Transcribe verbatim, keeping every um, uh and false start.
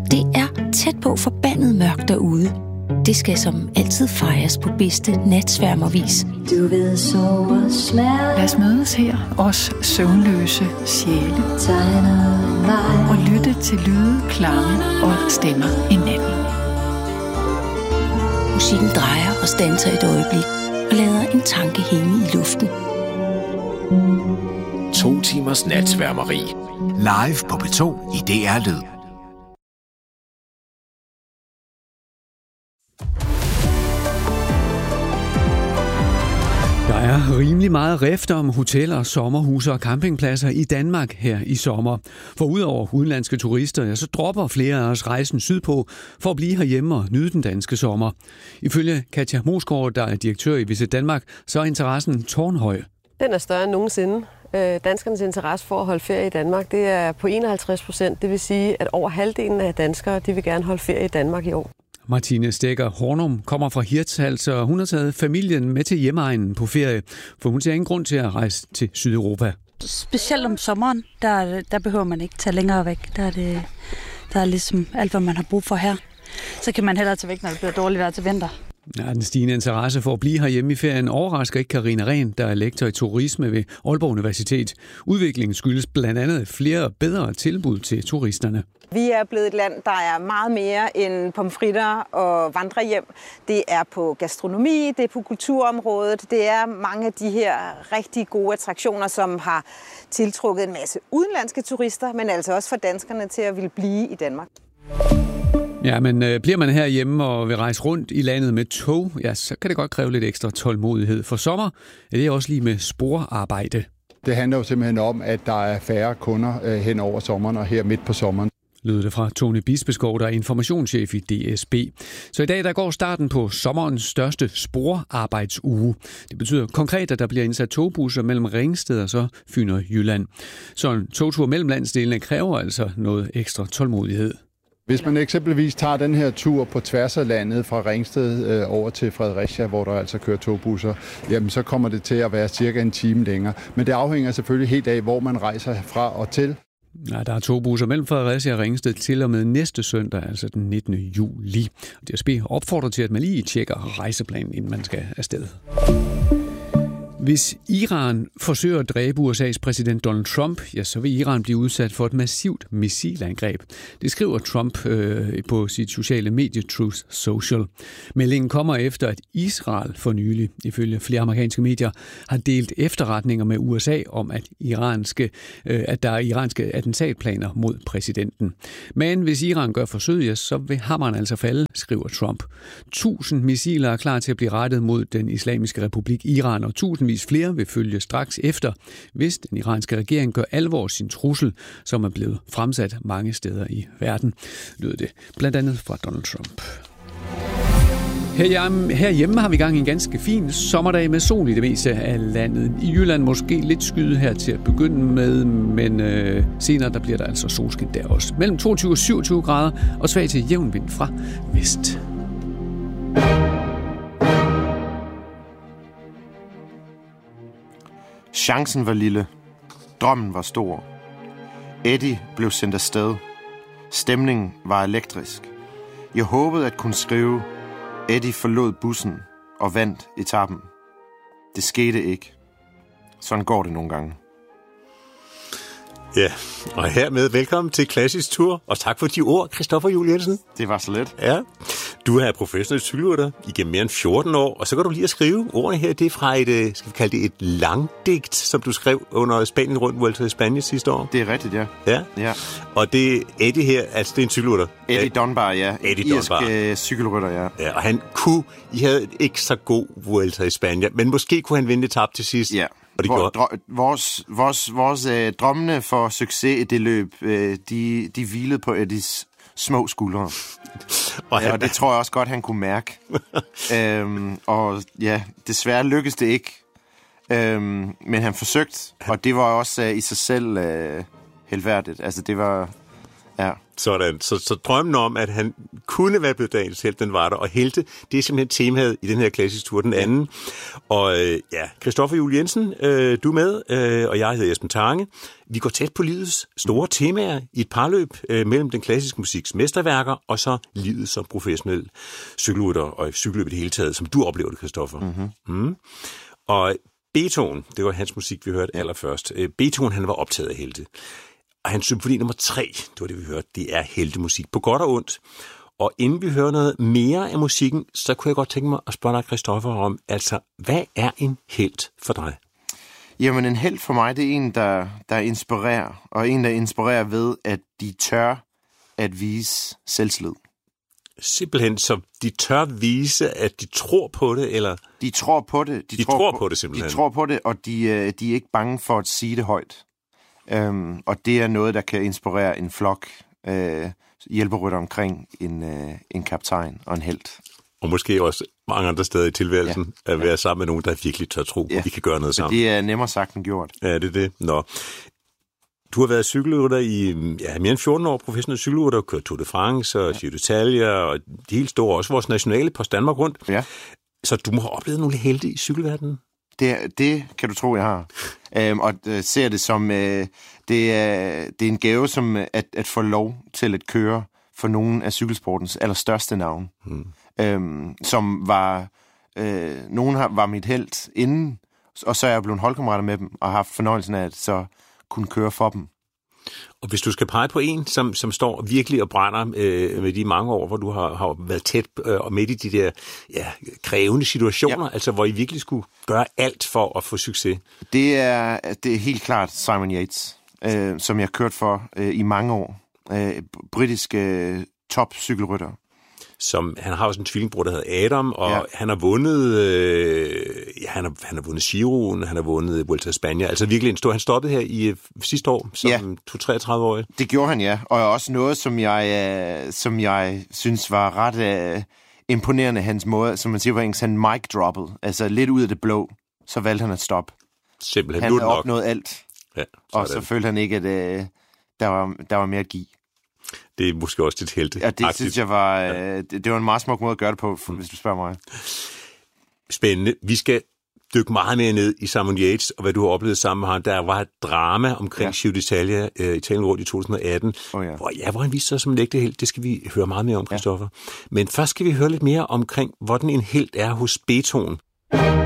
Det er tæt på forbandet mørkt derude. Det skal som altid fejres på bedste natsværmervis. Du ved sove smerte. Lad os mødes her, os søvnløse sjæle. Og lytte til lyde, klange og stemmer i natten. Musikken drejer og standser et øjeblik og lader en tanke hænge i luften. To timers natsværmeri. Live på P to i D R Lyd. Der er rimelig meget rift om hoteller, sommerhuse og campingpladser i Danmark her i sommer. For udover udenlandske turister, ja, så dropper flere af os rejsen sydpå for at blive herhjemme og nyde den danske sommer. Ifølge Katja Mosgaard, der er direktør i Visit Danmark, så er interessen tårnhøj. Den er større end nogensinde. Danskernes interesse for at holde ferie i Danmark, det er på enoghalvtreds procent. Det vil sige, at over halvdelen af danskere, de vil gerne holde ferie i Danmark i år. Martine Stegger Hornum kommer fra Hirtshals, og hun har taget familien med til hjemegnen på ferie, for hun ser ingen grund til at rejse til Sydeuropa. Specielt om sommeren, der, der behøver man ikke tage længere væk. Der er, det, der er ligesom alt, hvad man har brug for her. Så kan man hellere tage væk, når det bliver dårligt vejr til vinter. Ja, den stigende interesse for at blive herhjemme i ferien overrasker ikke Karina Rehn, der er lektor i turisme ved Aalborg Universitet. Udviklingen skyldes blandt andet flere og bedre tilbud til turisterne. Vi er blevet et land, der er meget mere end pomfritter og vandrehjem. Det er på gastronomi, det er på kulturområdet, det er mange af de her rigtig gode attraktioner, som har tiltrukket en masse udenlandske turister, men altså også for danskerne til at ville blive i Danmark. Ja, men øh, bliver man herhjemme og vil rejse rundt i landet med tog, ja, så kan det godt kræve lidt ekstra tålmodighed. For sommer er det også lige med sporarbejde. Det handler jo simpelthen om, at der er færre kunder øh, hen over sommeren og her midt på sommeren. Lød det fra Tony Bispeskov, der er informationschef i D S B. Så i dag der går starten på sommerens største sporarbejdsuge. Det betyder konkret, at der bliver indsat togbusser mellem Ringsted og så Fyn og Jylland. Så en togtur mellem landsdelene kræver altså noget ekstra tålmodighed. Hvis man eksempelvis tager den her tur på tværs af landet fra Ringsted øh, over til Fredericia, hvor der altså kører togbusser, jamen så kommer det til at være cirka en time længere. Men det afhænger selvfølgelig helt af, hvor man rejser fra og til. Ja, der er togbusser mellem Fredericia og Ringsted til og med næste søndag, altså den nittende juli. D S B opfordrer til, at man lige tjekker rejseplanen, inden man skal afsted. Hvis Iran forsøger at dræbe U S A's præsident Donald Trump, ja, så vil Iran blive udsat for et massivt missilangreb. Det skriver Trump øh, på sit sociale medie Truth Social. Meldingen kommer efter, at Israel for nylig, ifølge flere amerikanske medier, har delt efterretninger med U S A om, at, iranske, øh, at der er iranske attentatplaner mod præsidenten. Men hvis Iran gør forsøg, ja, så vil hammeren altså falde, skriver Trump. Tusind missiler er klar til at blive rettet mod den islamiske republik Iran, og tusindvis flere vil følge straks efter, hvis den iranske regering gør alvor sin trussel, som er blevet fremsat mange steder i verden, lød det blandt andet fra Donald Trump. Herhjemme, herhjemme har vi gang i en ganske fin sommerdag med sol i det meste af landet. I Jylland måske lidt skyde her til at begynde med, men øh, senere der bliver der altså solskin der også. Mellem toogtyve og syvogtyve grader og svag til jævn vind fra vest. Chancen var lille. Drømmen var stor. Eddie blev sendt afsted. Stemningen var elektrisk. Jeg håbede at kunne skrive, Eddie forlod bussen og vandt etappen. Det skete ikke. Sådan går det nogle gange. Ja, og hermed velkommen til Klassisk Tur, og tak for de ord, Christoffer Juhl Jensen. Det var så let. Ja, du er professionel cykelrytter igennem mere end fjorten år, og så kan du lige at skrive ordene her. Det er fra et, skal vi kalde det et langdigt, som du skrev under Spanien rundt Vuelta i Spanien sidste år. Det er rigtigt, ja. Ja, ja. Og det Eddie her, altså det er en cykelrytter. Eddie Dunbar, ja. Eddie Dunbar. Irsk cykelrytter, ja. Ja, og han kunne, I havde ikke så god Vuelta i Spanien, men måske kunne han vinde etape til sidst. Ja. Og det Vor, drø- vores vores, vores øh, drømmene for succes i det løb, øh, de, de hvilede på Eddies små skuldre. og, ja, og det tror jeg også godt, han kunne mærke. øhm, og ja, desværre lykkedes det ikke. Øhm, men han forsøgte, og det var også øh, i sig selv øh, helværdigt. Altså det var... Ja. Sådan. Så, så drømmen om, at han kunne være blevet dagens helt, den var der. Og helte, det er simpelthen temaet i den her klassiske tur, den anden. Og øh, ja, Christoffer Juel Jensen, øh, du er med, øh, og jeg hedder Esben Tange. Vi går tæt på livets store temaer i et parløb øh, mellem den klassiske musiks mesterværker og så livet som professionel cykelrytter og cykelløb i det hele taget, som du oplever det, Christoffer. Mm-hmm. Mm. Og Beethoven, det var hans musik, vi hørte allerførst. Beethoven, han var optaget af helte. Og hans symfoni nummer tre, det var det, vi hørte, det er heltemusik på godt og ondt. Og inden vi hører noget mere af musikken, så kunne jeg godt tænke mig at spørge dig, Christoffer, om, altså, hvad er en helt for dig? Jamen, en helt for mig, det er en, der, der inspirerer, og en, der inspirerer ved, at de tør at vise selvtillid. Simpelthen, så de tør vise, at de tror på det, eller? De tror på det. De, de tror, tror på, på det, simpelthen. De tror på det, og de, de er ikke bange for at sige det højt. Um, og det er noget, der kan inspirere en flok uh, hjælperytter omkring en, uh, en kaptajn og en helt. Og måske også mange andre steder i tilværelsen, ja. At være ja. sammen med nogen, der virkelig tør tro, ja. At vi kan gøre noget sammen. Det er nemmere sagt end gjort. Ja, det er det. Nå. Du har været cykelrytter i ja, mere end fjorten år, professionel cykelrytter, kørt Tour de France og Giro d'Italia, og de helt store, også vores nationale Post Danmark rundt. Ja. Så du må have oplevet nogle helte i cykelverdenen? Det, det kan du tro, jeg har. Øhm, og øh, ser det som, øh, det, er, det er en gave som at, at få lov til at køre for nogle af cykelsportens allerstørste navn. Hmm. Øhm, som var, øh, nogen har, var mit helt inden, og så er jeg blevet holdkammerater med dem, og har haft fornøjelsen af at så kunne køre for dem. Og hvis du skal pege på en, som, som står virkelig og brænder øh, med de mange år, hvor du har, har været tæt øh, og midt i de der ja, krævende situationer, ja. Altså hvor I virkelig skulle gøre alt for at få succes. Det er, det er helt klart Simon Yates, øh, som jeg har kørt for øh, i mange år. Øh, britiske øh, top-cykelrytter. Som, han har også en tvillingbror, der hedder Adam, og ja. han har vundet, øh, ja, han har, han har vundet Giroen, han har vundet Vuelta a España. Altså virkelig en stor, han stoppede her i øh, sidste år, som ja. treogtredive-årig. Det gjorde han, ja. Og også noget, som jeg, øh, som jeg synes var ret øh, imponerende, hans måde, som man siger på engelsk, han mic-droppet. Altså lidt ud af det blå, så valgte han at stoppe. Simpelthen. Han havde opnået alt. Ja, og så følte han ikke, at øh, der, var, der var mere at give. Det er måske også dit helte. Ja, det synes jeg var, ja. det, det var en meget smuk måde at gøre det på, mm. hvis du spørger mig. Spændende. Vi skal dykke meget mere ned i Simon Yates, og hvad du har oplevet sammen med ham. Der var et drama omkring ja. Giro d'Italia, uh, Italien rundt i to tusind og atten, oh, ja. Hvor, ja, hvor han viste sig som en ægte helt. Det skal vi høre meget mere om, Christoffer. Ja. Men først skal vi høre lidt mere omkring, hvordan en helt er hos Beethoven.